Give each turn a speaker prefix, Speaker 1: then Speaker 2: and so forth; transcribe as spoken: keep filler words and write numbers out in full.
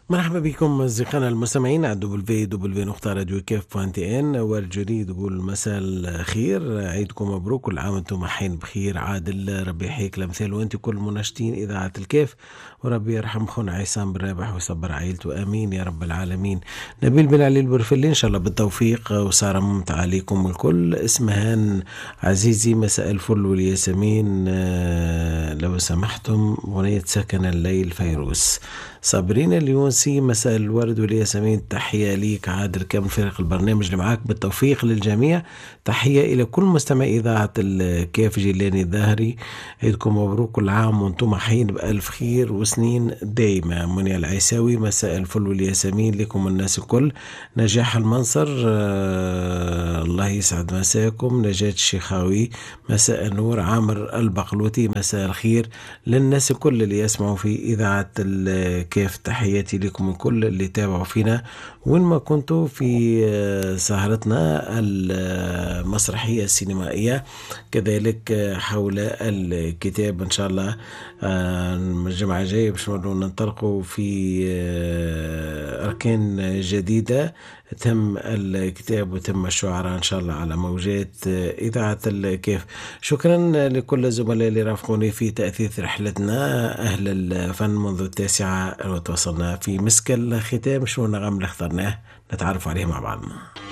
Speaker 1: مرحبا بكم أصدقائنا المستمعين على دبليو دبليو نقطة راديو كيف بوينت إن. والجديد يقول مساء الخير، عيدكم مبروك، كل عام وانتم حين بخير. عادل ربي يحييك الأمثال وانت كل مناشدين إذاعة الكيف، وربي يرحم خونا عصام بالرابح ويصبر عائلته، آمين يا رب العالمين. نبيل بن علي البرفلي إن شاء الله بالتوفيق وسارة ممتعة عليكم الكل. اسمهان عزيزي مساء الفل والياسمين، آه، لو سمحتم أغنية سكن الليل فيروز. صابرين اليونسي مساء الورد والياسمين، تحية ليك عادل كامل فريق البرنامج اللي معاك، بالتوفيق للجميع. تحية إلى كل مستمع إذاعة الكيف جيلاني الظاهري، عيدكم مبروك، كل عام وانتم حين بألف خير وسنين دايمة. منى العيساوي مساء الفل والياسمين لكم الناس الكل. نجاح المنصر آه الله يسعد مساكم. نجاة الشيخاوي مساء النور. عامر البقلوتي مساء الخير للناس الكل اللي يسمعوا في إذاعة الكيف، تحياتي لكم الكل اللي تابعوا فينا وين ما كنتوا في سهرتنا المسرحية السينمائية، كذلك حول الكتاب. إن شاء الله الجمعة الجاية باش ننطلقوا في أركان جديدة، تم الكتاب وتم الشعراء إن شاء الله على موجات إذاعة الكيف. شكرا لكل الزملاء اللي رافقوني في تأثيث رحلتنا أهل الفن منذ التاسعة وتوصلنا في مسك الختام. شو النغم اللي اخترناه نتعرف عليه مع بعضنا.